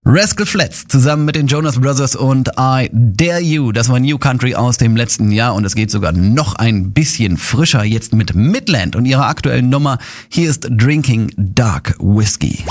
Rascal Flatts zusammen mit den Jonas Brothers und I Dare You. Das war New Country aus dem letzten Jahr und es geht sogar noch ein bisschen frischer jetzt mit Midland und ihrer aktuellen Nummer. Hier ist Drinking Dark Whiskey.